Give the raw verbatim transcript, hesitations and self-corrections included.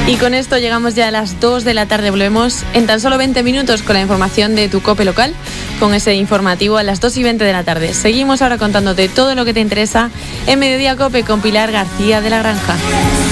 Y con esto llegamos ya a las dos de la tarde. Volvemos en tan solo veinte minutos con la información de tu COPE local, con ese informativo a las dos y veinte de la tarde. Seguimos ahora contándote todo lo que te interesa en Mediodía COPE con Pilar García de la Granja.